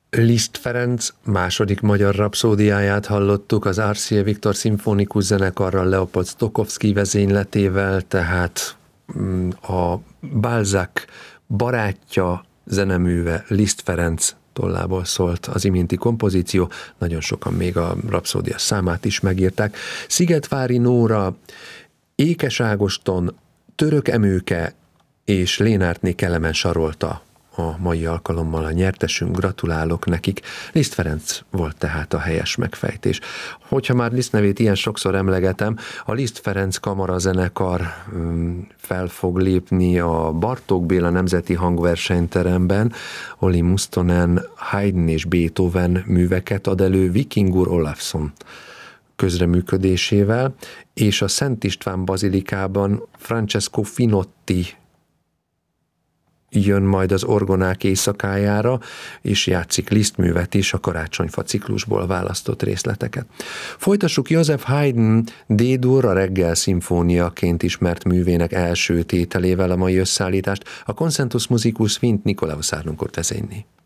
Liszt Ferenc második magyar rapszódiáját hallottuk az RCA Viktor szimfonikus zenekarral, Leopold Stokowski vezényletével, tehát a Balzac barátja zeneműve Liszt Ferenc tollából szólt az iménti kompozíció, nagyon sokan még a rapszódia számát is megírták. Szigetvári Nóra, Ékes Ágoston, Török Emőke és Lénártné Kelemen sarolta a mai alkalommal a nyertesünk, gratulálok nekik. Liszt Ferenc volt tehát a helyes megfejtés. Hogyha már Liszt nevét ilyen sokszor emlegetem, a Liszt Ferenc kamarazenekar fel fog lépni a Bartók Béla Nemzeti Hangversenyteremben. Olli Mustonen Haydn és Beethoven műveket ad elő Vikingur Olafsson közreműködésével, és a Szent István bazilikában Francesco Finotti jön majd az orgonák éjszakájára, és játszik Liszt művet is, a Karácsonyfa ciklusból választott részleteket. Folytassuk Joseph Haydn D-dur, a Reggel szimfóniaként ismert művének első tételével a mai összeállítást, a Concentus Musicus Vint Nikolaus Arnunkur vezényli.